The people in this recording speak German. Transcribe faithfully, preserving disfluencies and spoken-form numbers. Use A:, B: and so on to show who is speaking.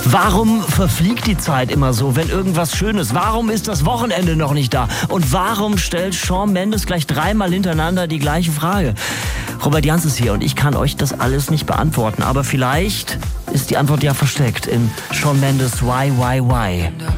A: Warum verfliegt die Zeit immer so, wenn irgendwas Schönes? Warum ist das Wochenende noch nicht da? Und warum stellt Shawn Mendes gleich dreimal hintereinander die gleiche Frage? Robert Jans ist hier und ich kann euch das alles nicht beantworten. Aber vielleicht ist die Antwort ja versteckt in Shawn Mendes Why, Why, Why.